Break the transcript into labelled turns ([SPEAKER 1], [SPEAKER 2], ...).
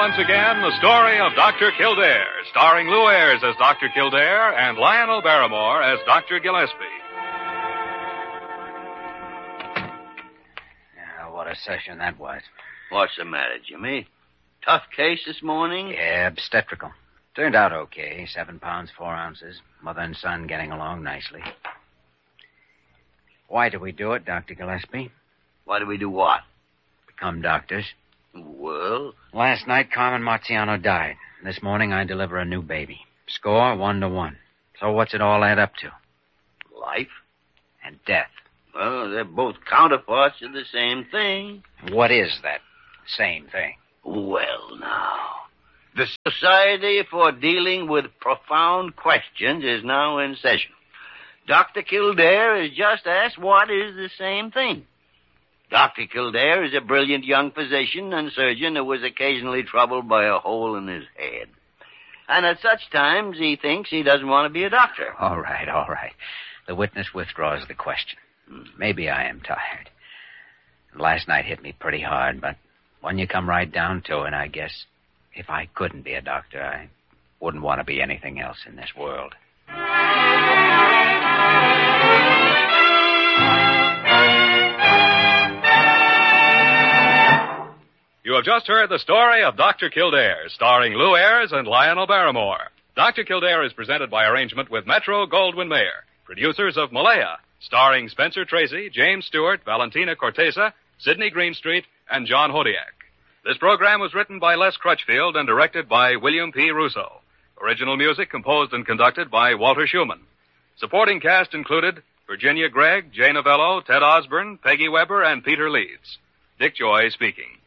[SPEAKER 1] once again the story of Dr. Kildare, starring Lou Ayres as Dr. Kildare and Lionel Barrymore as Dr. Gillespie.
[SPEAKER 2] What a session that was.
[SPEAKER 3] What's the matter, Jimmy? Tough case this morning?
[SPEAKER 2] Yeah, obstetrical. Turned out okay. 7 pounds, 4 ounces. Mother and son getting along nicely. Why did we do it, Dr. Gillespie?
[SPEAKER 3] Why do we do what?
[SPEAKER 2] Become doctors.
[SPEAKER 3] Well?
[SPEAKER 2] Last night, Carmen Marciano died. This morning, I deliver a new baby. Score 1-1. So what's it all add up to?
[SPEAKER 3] Life?
[SPEAKER 2] And death.
[SPEAKER 3] Well, they're both counterparts of the same thing.
[SPEAKER 2] What is that same thing?
[SPEAKER 3] Well, now, the Society for Dealing with Profound Questions is now in session. Dr. Kildare has just asked what is the same thing. Dr. Kildare is a brilliant young physician and surgeon who was occasionally troubled by a hole in his head. And at such times, he thinks he doesn't want to be a doctor.
[SPEAKER 2] All right. The witness withdraws the question. Maybe I am tired. Last night hit me pretty hard, but when you come right down to it, I guess if I couldn't be a doctor, I wouldn't want to be anything else in this world.
[SPEAKER 1] You have just heard the story of Dr. Kildare, starring Lou Ayres and Lionel Barrymore. Dr. Kildare is presented by arrangement with Metro-Goldwyn-Mayer, producers of Malaya, starring Spencer Tracy, James Stewart, Valentina Cortesa, Sidney Greenstreet, and John Hodiak. This program was written by Les Crutchfield and directed by William P. Russo. Original music composed and conducted by Walter Schumann. Supporting cast included Virginia Gregg, Jay Novello, Ted Osborne, Peggy Weber, and Peter Leeds. Dick Joy speaking.